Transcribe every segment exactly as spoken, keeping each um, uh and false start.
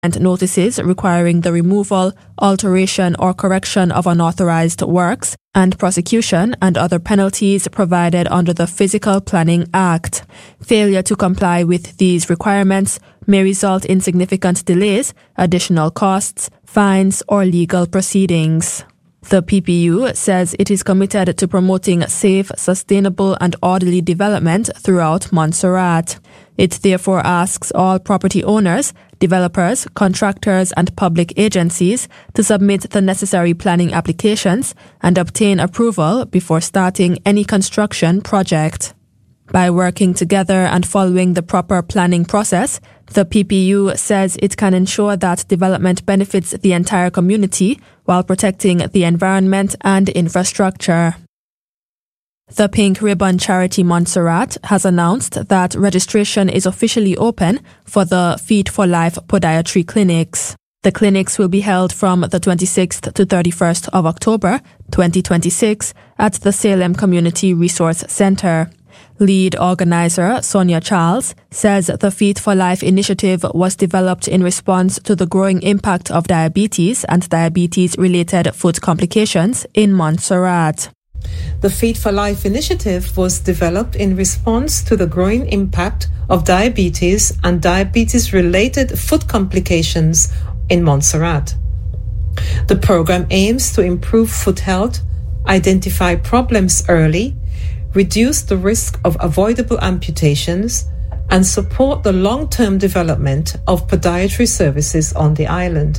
notices requiring the removal, alteration or correction of unauthorized works, and prosecution and other penalties provided under the Physical Planning Act. Failure to comply with these requirements may result in significant delays, additional costs, fines, or legal proceedings. The P P U says it is committed to promoting safe, sustainable and orderly development throughout Montserrat. It therefore asks all property owners, developers, contractors and public agencies to submit the necessary planning applications and obtain approval before starting any construction project. By working together and following the proper planning process, the P P U says it can ensure that development benefits the entire community while protecting the environment and infrastructure. The Pink Ribbon Charity Montserrat has announced that registration is officially open for the Feet for Life podiatry clinics. The clinics will be held from the twenty-sixth to thirty-first of October twenty twenty-six at the Salem Community Resource Center. Lead organizer Sonia Charles says the Feet for Life initiative was developed in response to the growing impact of diabetes and diabetes-related foot complications in Montserrat. The Feet for Life initiative was developed in response to the growing impact of diabetes and diabetes-related foot complications in Montserrat. The program aims to improve foot health, identify problems early, reduce the risk of avoidable amputations, and support the long-term development of podiatry services on the island.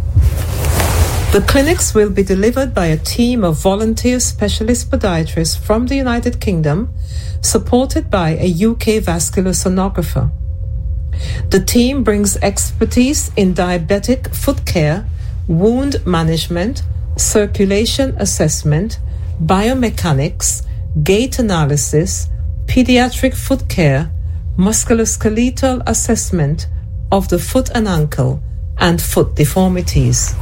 The clinics will be delivered by a team of volunteer specialist podiatrists from the United Kingdom, supported by a U K vascular sonographer. The team brings expertise in diabetic foot care, wound management, circulation assessment, biomechanics, gait analysis, pediatric foot care, musculoskeletal assessment of the foot and ankle, and foot deformities.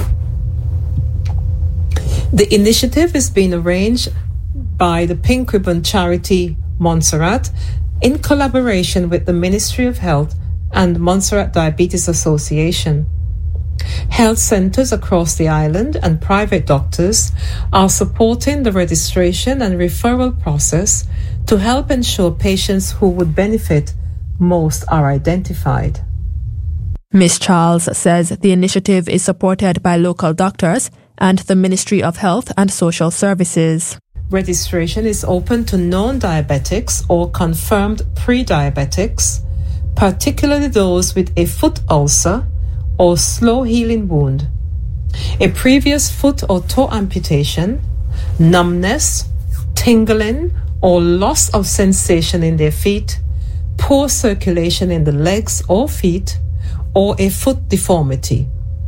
The initiative is being arranged by the Pink Ribbon Charity Montserrat in collaboration with the Ministry of Health and Montserrat Diabetes Association. Health centers across the island and private doctors are supporting the registration and referral process to help ensure patients who would benefit most are identified. Miz Charles says the initiative is supported by local doctors and the Ministry of Health and Social Services. Registration is open to known diabetics or confirmed pre-diabetics, particularly those with a foot ulcer or slow-healing wound, a previous foot or toe amputation, numbness, tingling or loss of sensation in their feet, poor circulation in the legs or feet, or a foot deformity.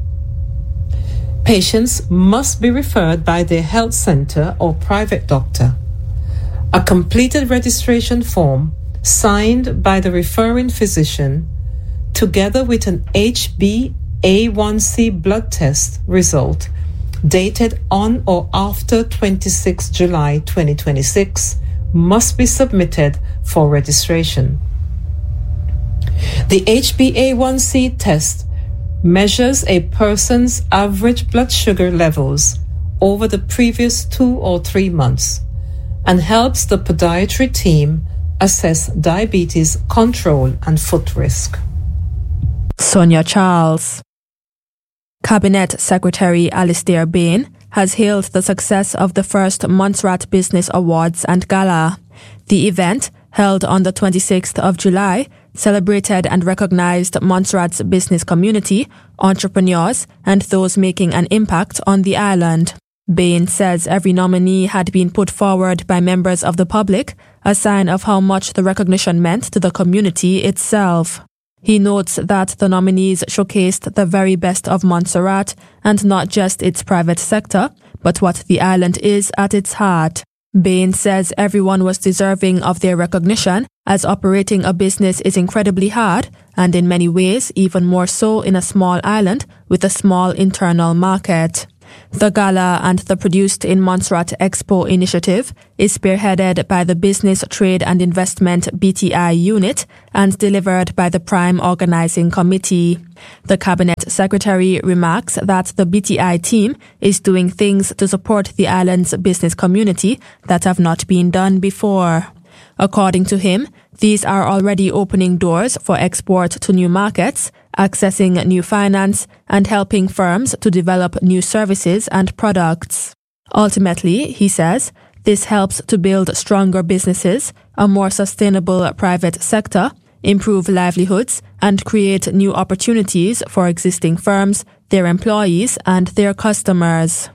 Patients must be referred by their health center or private doctor. A completed registration form signed by the referring physician together with an H b A one C blood test result dated on or after the twenty-sixth of July twenty twenty-six must be submitted for registration. The H b A one C test measures a person's average blood sugar levels over the previous two or three months and helps the podiatry team assess diabetes control and foot risk. Sonia Charles. Cabinet Secretary Alistair Bain has hailed the success of the first Montserrat Business Awards and Gala. The event, held on the twenty-sixth of July, celebrated and recognized Montserrat's business community, entrepreneurs, and those making an impact on the island. Bain says every nominee had been put forward by members of the public, a sign of how much the recognition meant to the community itself. He notes that the nominees showcased the very best of Montserrat and not just its private sector, but what the island is at its heart. Bain says everyone was deserving of their recognition, as operating a business is incredibly hard, and in many ways even more so in a small island with a small internal market. The gala and the Produced in Montserrat Expo initiative is spearheaded by the Business, Trade and Investment B T I unit and delivered by the Prime Organising Committee. The Cabinet Secretary remarks that the B T I team is doing things to support the island's business community that have not been done before. According to him, these are already opening doors for export to new markets, accessing new finance, and helping firms to develop new services and products. Ultimately, he says, this helps to build stronger businesses, a more sustainable private sector, improve livelihoods, and create new opportunities for existing firms, their employees, and their customers.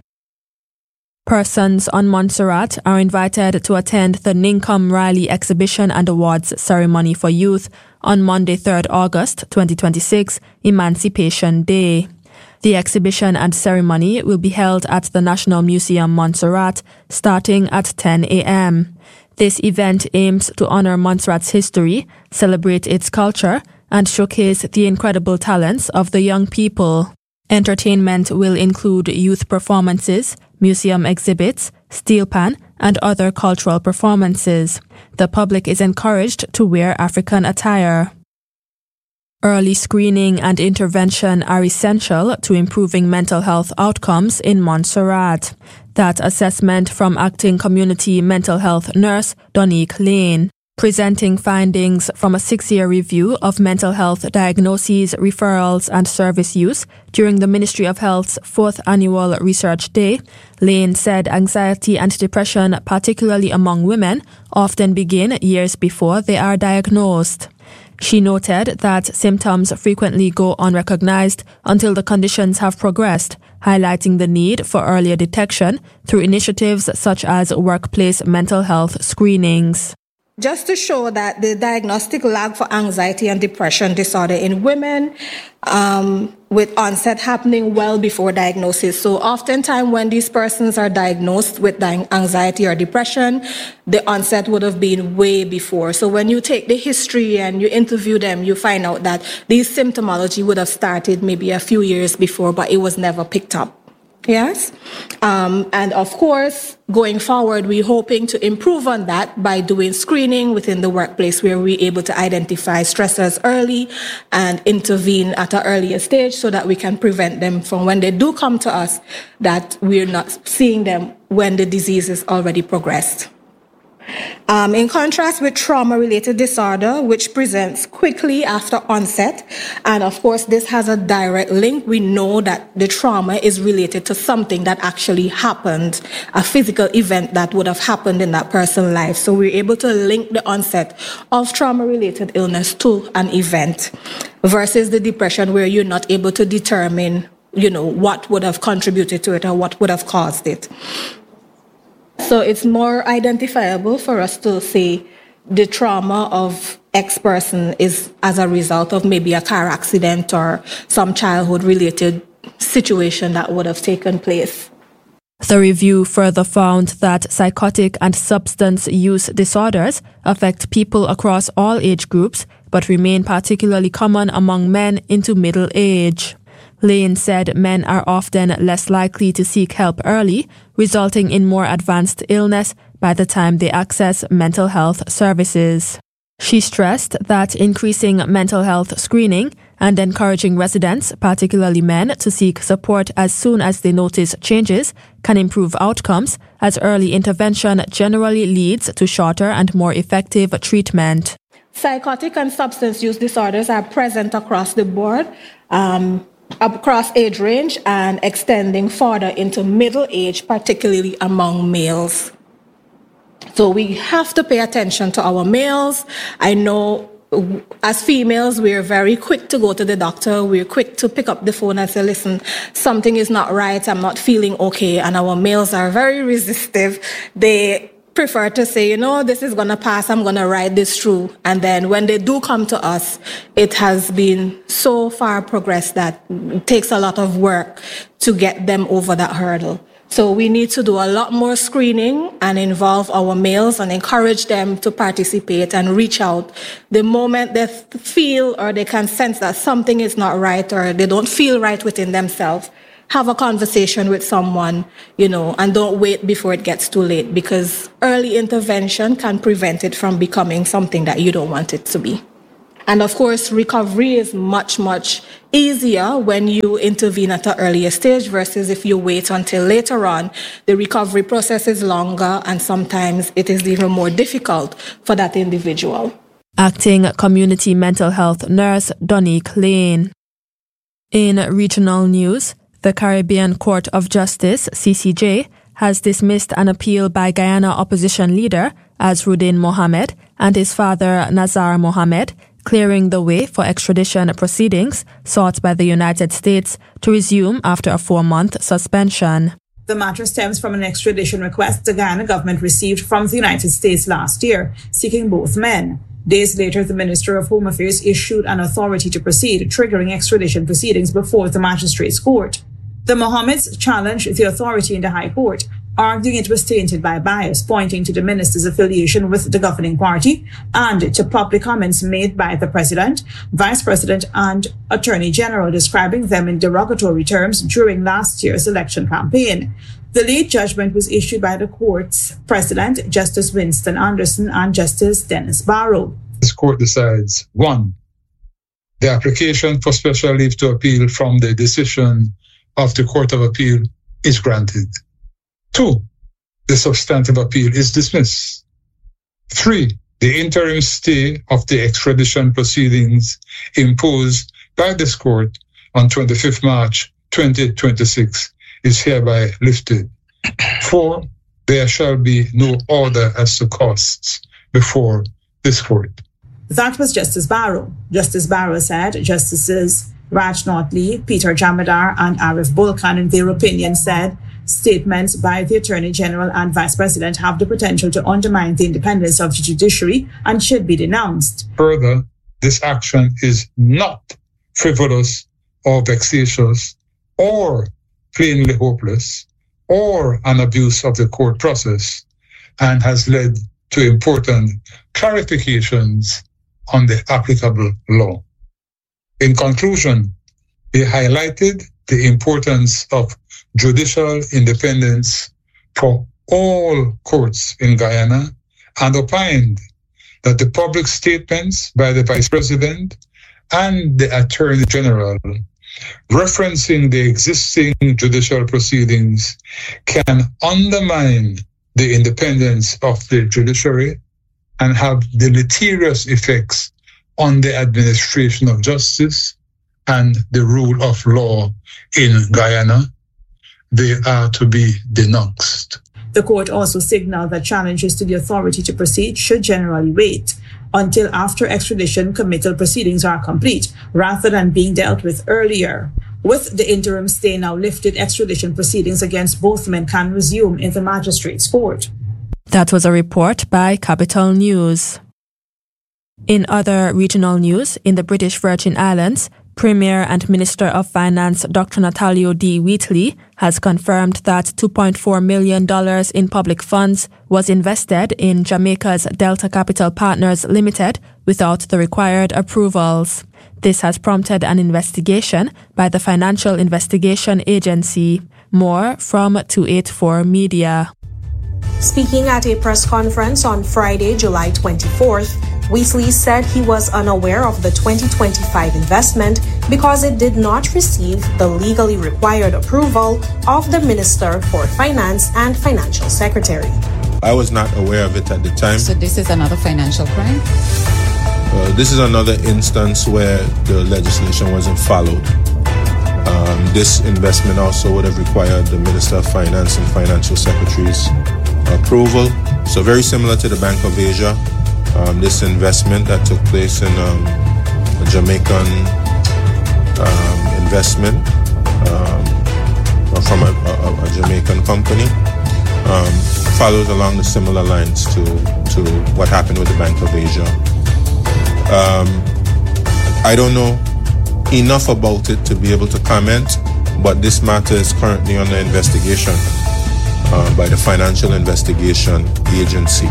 Persons on Montserrat are invited to attend the Ninkum Riley Exhibition and Awards Ceremony for Youth on Monday, third of August twenty twenty-six, Emancipation Day. The exhibition and ceremony will be held at the National Museum Montserrat starting at ten a.m. This event aims to honor Montserrat's history, celebrate its culture, and showcase the incredible talents of the young people. Entertainment will include youth performances, museum exhibits, steel pan, and other cultural performances. The public is encouraged to wear African attire. Early screening and intervention are essential to improving mental health outcomes in Montserrat. That assessment from acting community mental health nurse Donique Lane. Presenting findings from a six-year review of mental health diagnoses, referrals and service use during the Ministry of Health's fourth annual Research Day, Lane said anxiety and depression, particularly among women, often begin years before they are diagnosed. She noted that symptoms frequently go unrecognized until the conditions have progressed, highlighting the need for earlier detection through initiatives such as workplace mental health screenings. Just to show that the diagnostic lag for anxiety and depression disorder in women um, with onset happening well before diagnosis. So oftentimes when these persons are diagnosed with anxiety or depression, the onset would have been way before. So when you take the history and you interview them, you find out that these symptomology would have started maybe a few years before, but it was never picked up. Yes. Um, and of course, going forward, we're hoping to improve on that by doing screening within the workplace where we're able to identify stressors early and intervene at an earlier stage so that we can prevent them from when they do come to us, that we're not seeing them when the disease is already progressed. Um, in contrast with trauma-related disorder, which presents quickly after onset, and of course this has a direct link. We know that the trauma is related to something that actually happened, a physical event that would have happened in that person's life. So we're able to link the onset of trauma-related illness to an event versus the depression where you're not able to determine, you know, what would have contributed to it or what would have caused it. So it's more identifiable for us to say the trauma of X person is as a result of maybe a car accident or some childhood-related situation that would have taken place. The review further found that psychotic and substance use disorders affect people across all age groups, but remain particularly common among men into middle age. Lane said men are often less likely to seek help early, resulting in more advanced illness by the time they access mental health services. She stressed that increasing mental health screening and encouraging residents, particularly men, to seek support as soon as they notice changes can improve outcomes, as early intervention generally leads to shorter and more effective treatment. Psychotic and substance use disorders are present across the board, um, across age range and extending further into middle age, particularly among males. So we have to pay attention to our males. I know as females, we're very quick to go to the doctor. We're quick to pick up the phone and say, listen, something is not right. I'm not feeling okay. And our males are very resistive. They prefer to say, you know, this is going to pass. I'm going to ride this through. And then when they do come to us, it has been so far progressed that it takes a lot of work to get them over that hurdle. So we need to do a lot more screening and involve our males and encourage them to participate and reach out the moment they feel or they can sense that something is not right or they don't feel right within themselves. have a conversation with someone, you know, and don't wait before it gets too late, because early intervention can prevent it from becoming something that you don't want it to be. And of course, recovery is much, much easier when you intervene at an earlier stage versus if you wait until later on. The recovery process is longer, and sometimes it is even more difficult for that individual. Acting community mental health nurse Donique Lane. In regional news, the Caribbean Court of Justice, C C J, has dismissed an appeal by Guyana opposition leader Azruddin Mohammed and his father Nazar Mohammed, clearing the way for extradition proceedings sought by the United States to resume after a four-month suspension. The matter stems from an extradition request the Guyana government received from the United States last year, seeking both men. Days later, the Minister of Home Affairs issued an authority to proceed, triggering extradition proceedings before the magistrates' court. The Mohammeds challenged the authority in the High Court, arguing it was tainted by bias, pointing to the minister's affiliation with the governing party and to public comments made by the president, vice president, and attorney general describing them in derogatory terms during last year's election campaign. The lead judgment was issued by the court's president, Justice Winston Anderson, and Justice Dennis Barrow. This court decides, one, the application for special leave to appeal from the decision of the Court of Appeal is granted. Two, the substantive appeal is dismissed. Three, the interim stay of the extradition proceedings imposed by this court on twenty-fifth of March twenty twenty-six is hereby lifted. Four, there shall be no order as to costs before this court. That was Justice Barrow. Justice Barrow said Justices Rajnath Lee, Peter Jamadar, and Arif Bulkan, in their opinion, said statements by the Attorney General and Vice President have the potential to undermine the independence of the judiciary and should be denounced. Further, this action is not frivolous or vexatious or plainly hopeless or an abuse of the court process, and has led to important clarifications on the applicable law. In conclusion, he highlighted the importance of judicial independence for all courts in Guyana and opined that the public statements by the Vice President and the Attorney General referencing the existing judicial proceedings can undermine the independence of the judiciary and have deleterious effects on the administration of justice and the rule of law in Guyana. They are to be denounced. The court also signaled that challenges to the authority to proceed should generally wait until after extradition committal proceedings are complete, rather than being dealt with earlier. With the interim stay now lifted, extradition proceedings against both men can resume in the magistrates' court. That was a report by Capital News. In other regional news, in the British Virgin Islands, Premier and Minister of Finance Doctor Natalio D. Wheatley has confirmed that two point four million dollars in public funds was invested in Jamaica's Delta Capital Partners Limited without the required approvals. This has prompted an investigation by the Financial Investigation Agency. More from two eighty-four Media. Speaking at a press conference on Friday, July twenty-fourth, Wheatley said he was unaware of the twenty twenty-five investment because it did not receive the legally required approval of the Minister for Finance and Financial Secretary. I was not aware of it at the time. So this is another financial crime? Uh, this is another instance where the legislation wasn't followed. Um, this investment also would have required the Minister of Finance and Financial Secretary's approval. So very similar to the Bank of Asia. Um, this investment that took place in um, a Jamaican um, investment um, from a, a, a Jamaican company um, follows along the similar lines to, to what happened with the Bank of Asia. Um, I don't know enough about it to be able to comment, but this matter is currently under investigation uh, by the Financial Investigation Agency.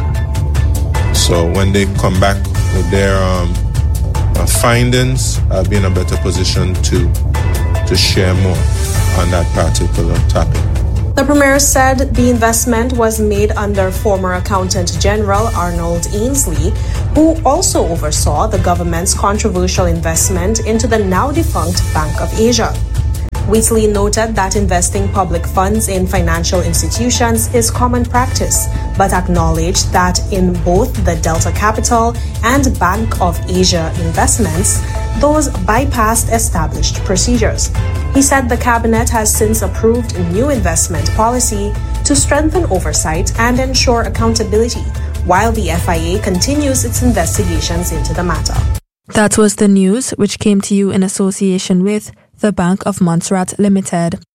So when they come back with their um, uh, findings, I'll be in a better position to to share more on that particular topic. The Premier said the investment was made under former Accountant General Arnold Ainsley, who also oversaw the government's controversial investment into the now-defunct Bank of Asia. Wheatley noted that investing public funds in financial institutions is common practice, but acknowledged that in both the Delta Capital and Bank of Asia investments, those bypassed established procedures. He said the cabinet has since approved a new investment policy to strengthen oversight and ensure accountability, while the F I A continues its investigations into the matter. That was the news, which came to you in association with the Bank of Montserrat Limited.